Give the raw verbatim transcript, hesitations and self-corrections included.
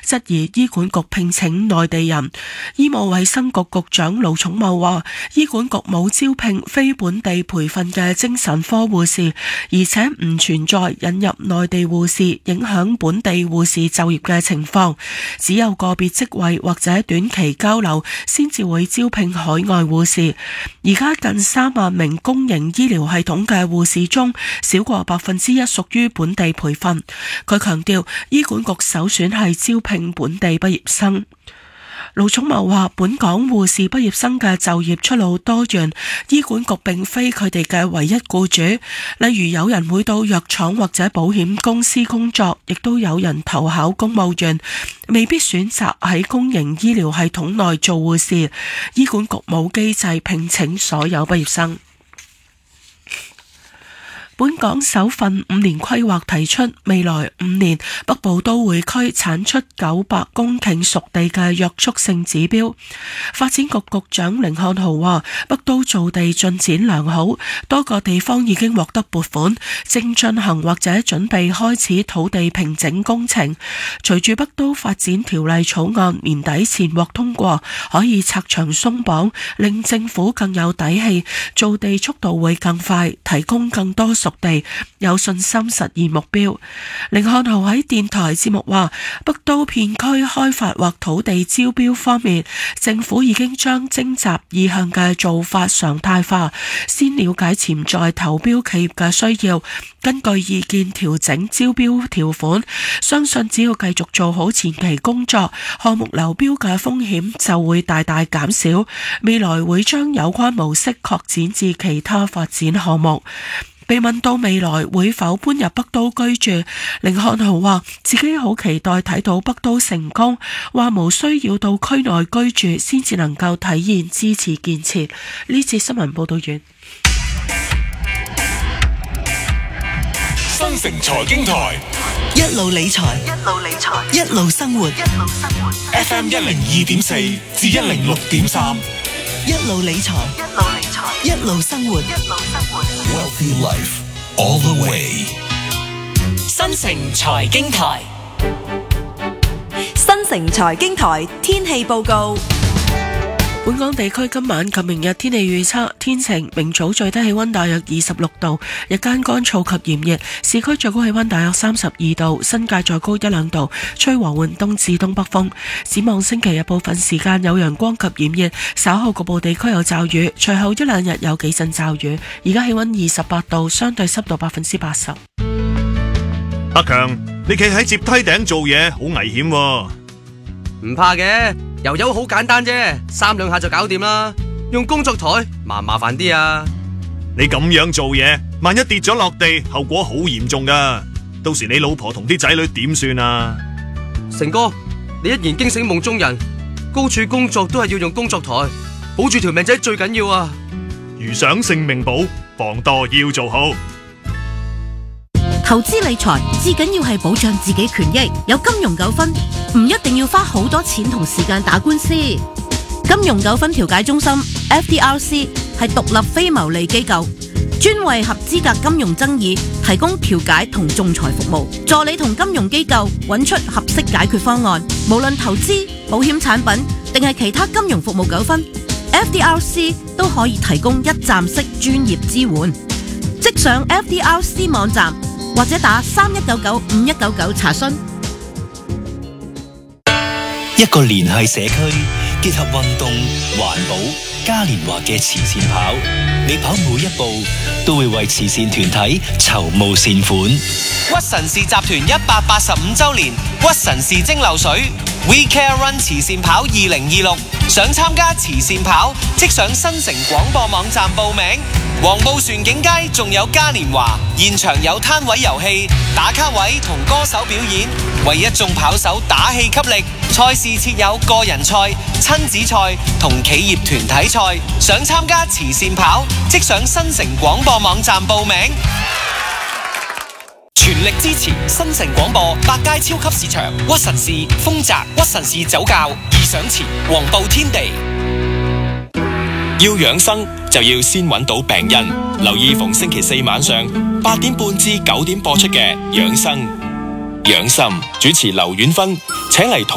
質疑醫管局聘請內地人。醫務衛生局局長盧寵茂話，醫管局冇招聘非本地培訓嘅精神科護士，而且唔存在引入內地護士影響本地護士就業嘅情況，只有個別職位或者短期交流先至會招聘海外護士。而家近三萬名公營醫療系統嘅護士中，少過百分之一屬於本地培訓。佢強調，醫管局首選係招聘本地畢業生。盧寵茂話，本港護士畢業生嘅就業出路多元，醫管局並非佢哋嘅唯一僱主。例如有人會到藥廠或者保險公司工作，亦都有人投考公務員，未必選擇喺公營醫療系統內做護士。醫管局冇機制聘請所有畢業生。本港首份五年規劃提出，未來五年北部都會區產出九百公頃熟地嘅約束性指標。發展局局長甯漢豪話，北都造地進展良好，多個地方已經獲得撥款，正進行或者準備開始土地平整工程。隨住北都發展條例草案年底前獲通過，可以拆牆鬆綁，令政府更有底氣，造地速度會更快，提供更多熟地，有信心實現目標。甯漢豪喺電台節目話，北都片區開發或土地招標方面，政府已經將徵集意向嘅做法常態化，先了解潛在投標企業嘅需要，根據意見調整招標條款。相信只要繼續做好前期工作，項目流標嘅風險就會大大減少。未來會將有關模式擴展至其他發展項目。被問到未來會否搬入北都居住，甯漢豪話自己好期待睇到北都成功，話無需要到區內居住先至能夠體現支持建設。呢次新聞報道完。 新城財經台一路理財，一路理財，一路生活，一路生活。 F M 一零二點四至一零六點三， 一路理財，一路理財，一路生活，一路生活。 Wealthy Life all the way。 新城財經台， 新城財經台天氣報告。 本港地區今晚及明日天氣預測，天晴，明早最低氣溫大約二十六度，日間乾燥及炎熱，市區最高氣溫大約三十二度，新界再高一兩度，吹和緩東至東北風。展望星期日部分時間有陽光及炎熱，稍後局部地區有驟雨，隨後一兩日有幾陣驟雨。而家氣溫二十八度，相對濕度百分之八十。 阿強，你企喺接梯頂做嘢好危險喎。 唔怕嘅，油油好簡單啫，三兩下就搞掂啦。用工作台麻唔麻煩啲啊？ 你咁樣做嘢，萬一跌咗落地，後果好嚴重噶。到時你老婆同啲仔女點算啊？ 成哥，你一言驚醒夢中人，高處工作都係要用工作台，保住條命仔最緊要啊！ 如想性命保，防墮要做好。 投資理財至緊要係保障自己權益，有金融糾紛唔一定要花好多錢同時間打官司。金融糾紛調解中心 F D R C 係獨立非牟利機構，專為合資格金融爭議提供調解同仲裁服務，助你同金融機構揾出合適解決方案。無論投資、保險產品定係其他金融服務糾紛， F D R C 都可以提供一站式專業支援。即上 F D R C 網站或者打三一九九五一九九查詢。 一個聯繫社區，結合運動、環保、嘉年華嘅慈善跑，你跑每一步都會為慈善團體籌募善款。 屈臣氏集團一百八十五周年屈臣氏蒸餾水 We Care Run 慈善跑二零二六，想參加慈善跑，即上新城廣播網站報名。黃埔船景街仲有嘉年華，現場有攤位遊戲、打卡位同歌手表演，為一眾跑手打氣給力。賽事設有個人賽、親子賽同企業團體賽。想參加慈善跑，即上新城廣播網站報名。全力支持新城廣播百佳超級市場、屈臣氏、豐澤、屈臣氏酒窖、義享前、黃埔天地。 要養生就要先揾到病因，留意逢星期四晚上八點半至九點播出嘅養生養心，主持劉婉芬請嚟